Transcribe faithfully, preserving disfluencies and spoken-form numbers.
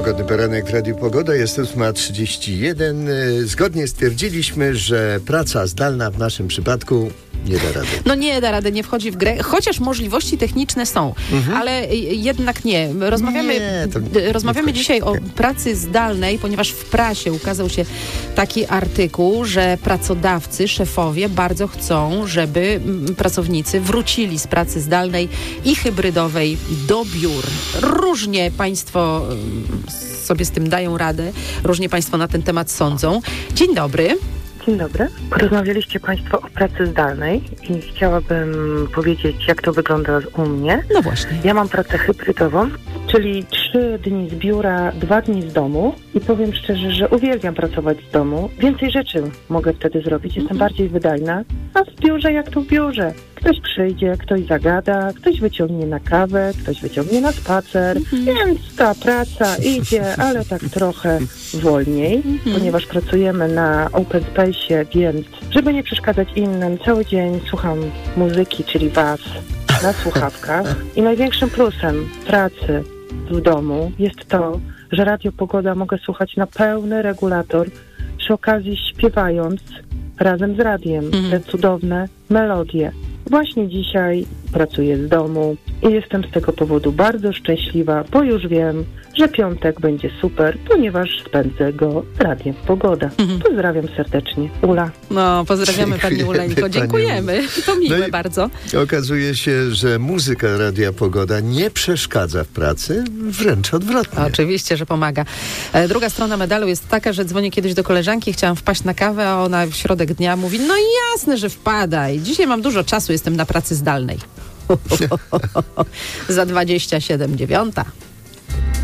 Pogodny poranek w Radiu Pogoda. Jest ósma trzydzieści jeden. Zgodnie stwierdziliśmy, że praca zdalna w naszym przypadku nie da rady. No nie da rady, nie wchodzi w grę, chociaż możliwości techniczne są, mhm. ale jednak nie. Rozmawiamy, nie, rozmawiamy nie dzisiaj o pracy zdalnej, ponieważ w prasie ukazał się taki artykuł, że pracodawcy, szefowie bardzo chcą, żeby pracownicy wrócili z pracy zdalnej i hybrydowej do biur. Różnie państwo sobie z tym dają radę, różnie państwo na ten temat sądzą. Dzień dobry. Dzień dobry. Rozmawialiście Państwo o pracy zdalnej i chciałabym powiedzieć, jak to wygląda u mnie. No właśnie. Ja mam pracę hybrydową, czyli trzy dni z biura, dwa dni z domu i powiem szczerze, że uwielbiam pracować z domu. Więcej rzeczy mogę wtedy zrobić, jestem mhm. bardziej wydajna, a w biurze jak to w biurze. Ktoś przyjdzie, ktoś zagada, ktoś wyciągnie na kawę, ktoś wyciągnie na spacer, mhm. więc ta praca idzie, ale tak trochę wolniej, mhm. ponieważ pracujemy na open space, więc żeby nie przeszkadzać innym, cały dzień słucham muzyki, czyli was, na słuchawkach. I największym plusem pracy w domu jest to, że Radio Pogoda mogę słuchać na pełny regulator, przy okazji śpiewając razem z radiem mhm. te cudowne melodie. Właśnie dzisiaj pracuję z domu i jestem z tego powodu bardzo szczęśliwa, bo już wiem, że piątek będzie super, ponieważ spędzę go radiem Pogoda. Mhm. Pozdrawiam serdecznie. Ula. No, pozdrawiamy Pani Uleńko. Dziękujemy. To miłe no bardzo. Okazuje się, że muzyka Radia Pogoda nie przeszkadza w pracy, wręcz odwrotnie. Oczywiście, że pomaga. E, druga strona medalu jest taka, że dzwonię kiedyś do koleżanki, chciałam wpaść na kawę, a ona w środek dnia mówi, no jasne, że wpadaj. Dzisiaj mam dużo czasu, jestem na pracy zdalnej. Za dwadzieścia siedem dziewiąta.